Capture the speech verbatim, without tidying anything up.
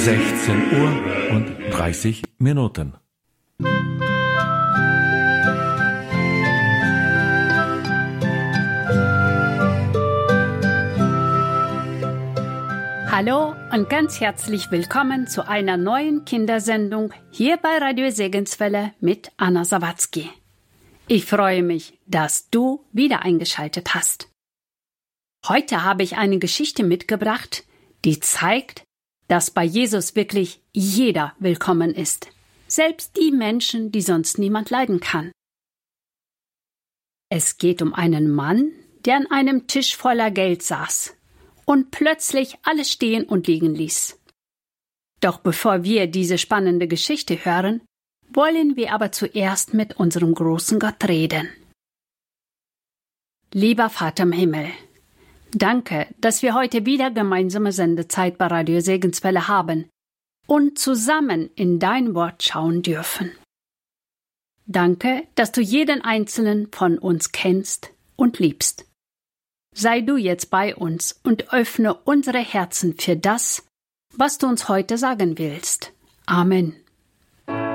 sechzehn Uhr und dreißig Minuten. Hallo und ganz herzlich willkommen zu einer neuen Kindersendung hier bei Radio Segenswelle mit Anna Sawatzki. Ich freue mich, dass du wieder eingeschaltet hast. Heute habe ich eine Geschichte mitgebracht, die zeigt, dass bei Jesus wirklich jeder willkommen ist, selbst die Menschen, die sonst niemand leiden kann. Es geht um einen Mann, der an einem Tisch voller Geld saß und plötzlich alles stehen und liegen ließ. Doch bevor wir diese spannende Geschichte hören, wollen wir aber zuerst mit unserem großen Gott reden. Lieber Vater im Himmel, danke, dass wir heute wieder gemeinsame Sendezeit bei Radio Segenswelle haben und zusammen in dein Wort schauen dürfen. Danke, dass du jeden einzelnen von uns kennst und liebst. Sei du jetzt bei uns und öffne unsere Herzen für das, was du uns heute sagen willst. Amen.